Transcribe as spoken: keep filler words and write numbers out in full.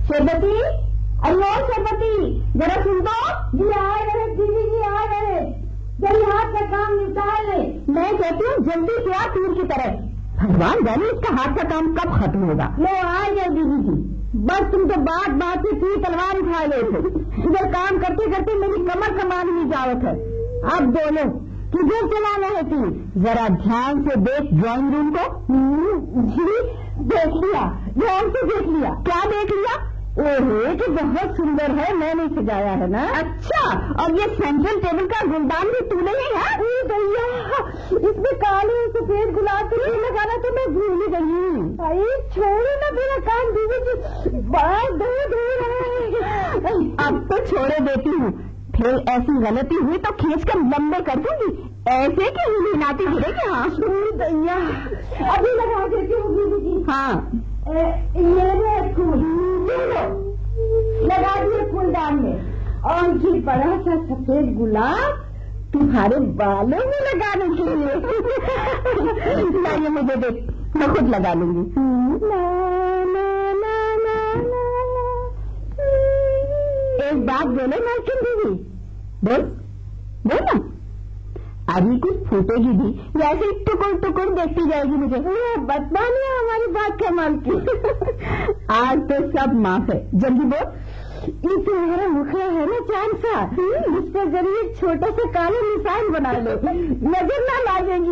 शेरपति, अरे शेरपति, जरा सुन दो। जी आए रहे दीदी जी, आ रहे। जल्दी हाथ का काम निपटा ले। मैं कहती हूँ जल्दी से आ तीर की तरह। भगवान जाने इसका हाथ का काम कब खत्म होगा। लो आ गए दीदी जी। बस तुम तो बात बात से तीर तलवार उठा ले थे। इधर काम करते करते मेरी कमर कमान ही जावत है। अब बोलो किधर चलाना है तीर? जरा ध्यान से देख ड्राइंग रूम को। जी देख लिया, ध्यान से देख लिया। क्या देख लिया? ओहे तो बहुत सुंदर है, मैंने सजाया है ना। अच्छा, और ये सेंट्रल टेबल का गुलदान भी तूने ही है? भैया इसमें काले और सफेद गुलाब के फूल लगाना तो मैं भूल ही गई। भाई छोड़ो ना मेरा काम, दीदी जी बाल धो धो रहे। अब तो छोड़े देती हूँ, फिर ऐसी गलती हुई तो खींच कर लंबे कर दूंगी। ऐसे कि हिलाती गिरेगी। हाँ भैया अभी लगा देती हूँ दीदी जी। हाँ ये फूल लगा दिए फूलदान में, और ये बड़ा सा सफेद गुलाब तुम्हारे बालों में लगाने के लिए। ये मुझे देख, मैं खुद लगा लूंगी। ना, ना, ना, ना, ना, ना। एक बात बोले मालकिन दीदी, बोल बोल ना। अभी कुछ फूटेगी भी, वैसे टुकुर टुकुर देखती जाएगी मुझे। बदमानी है हमारी बात का मालकिन। आज तो सब माफ है, जल्दी बोल। ये तुम्हारा मुखड़ा है ना चांद सा, इसके जरिए छोटे से काले निशान बना लो, नजर ना लागेंगी।